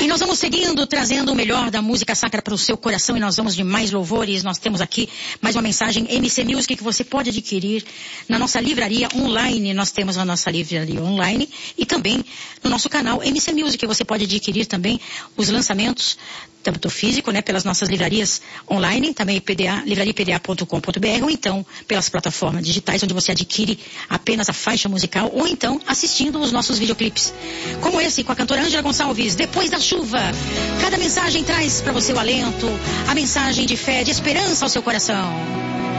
nós vamos seguindo, trazendo o melhor da música sacra para o seu coração, e nós vamos de mais louvores. Nós temos aqui mais uma mensagem MC Music que você pode adquirir na nossa livraria online. Nós temos a nossa livraria online e também no nosso canal MC Music. Você pode adquirir também os lançamentos, tanto físico, né, pelas nossas livrarias online, também PDA, livrariapda.com.br, ou então pelas plataformas digitais, onde você adquire apenas a faixa musical, ou então assistindo os nossos videoclipes, como esse com a cantora Ângela Gonçalves, Depois da Chuva. Cada mensagem traz para você o alento, a mensagem de fé, de esperança ao seu coração.